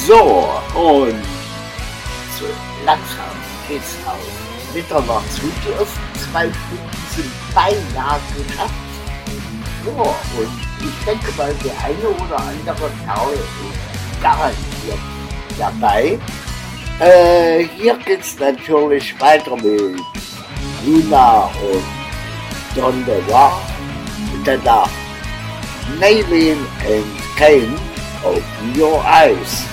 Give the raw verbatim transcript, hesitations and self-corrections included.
So, und so langsam geht's auf Mitternacht zu. Die ersten zwei Stunden sind beinahe geschafft. So, und ich denke mal, der eine oder andere Kerl ist garantiert dabei. Äh, hier geht's natürlich weiter mit Luna und Don DeVar. Und danach Nailing and Kane, Open Your Eyes.